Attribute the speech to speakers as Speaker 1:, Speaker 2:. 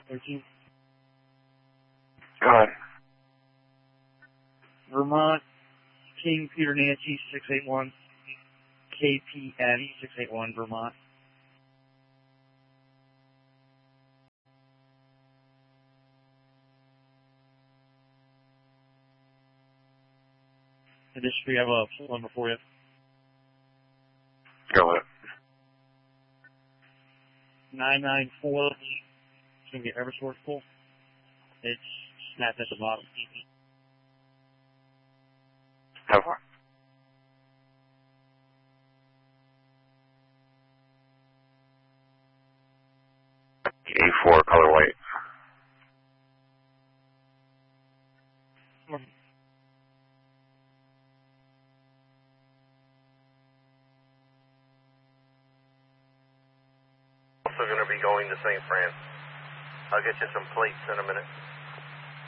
Speaker 1: 13.
Speaker 2: Go ahead.
Speaker 1: Vermont, King Peter Nancy 681, KPN 681, Vermont. In this, we have a full number for you.
Speaker 2: Go ahead.
Speaker 1: 994. It's going to be Eversource full. It's snapped at the bottom.
Speaker 2: Have fun. A4 color white.
Speaker 3: Also going to be going to St. Fran. I'll get you some plates in a minute.